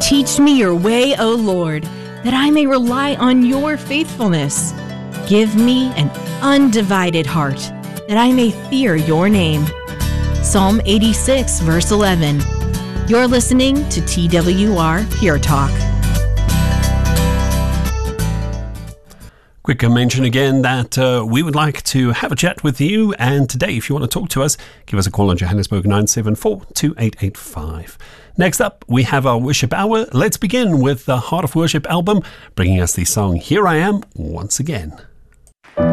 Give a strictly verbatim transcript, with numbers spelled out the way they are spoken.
Teach me your way, O Lord, that I may rely on your faithfulness. Give me an undivided heart, that I may fear your name. Psalm eighty-six, verse eleven. You're listening to T W R Pure Talk. Quick mention again that uh, we would like to have a chat with you, and today, if you want to talk to us, give us a call on Johannesburg nine seven four, two eight eight five. Next up, we have our worship hour. Let's begin with the Heart of Worship album, bringing us the song Here I Am Once Again.